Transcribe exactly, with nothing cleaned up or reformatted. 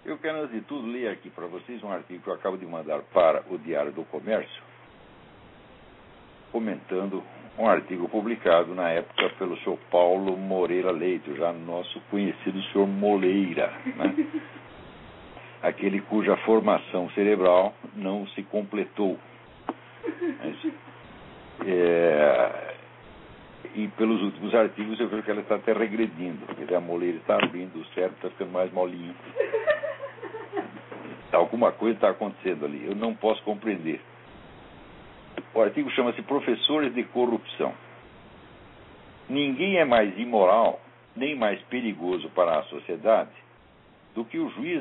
Eu quero, antes de tudo, ler aqui para vocês um artigo que eu acabo de mandar para o Diário do Comércio, comentando um artigo publicado na época pelo senhor Paulo Moreira Leite, já nosso conhecido senhor Moleira, né? Aquele cuja formação cerebral não se completou. É, e pelos últimos artigos eu vejo que ela está até regredindo. Quer dizer, a moleira está abrindo, o cérebro está ficando mais molinho. Alguma coisa está acontecendo ali, eu não posso compreender. O artigo chama-se Professores de Corrupção. Ninguém é mais imoral, nem mais perigoso para a sociedade do que o juiz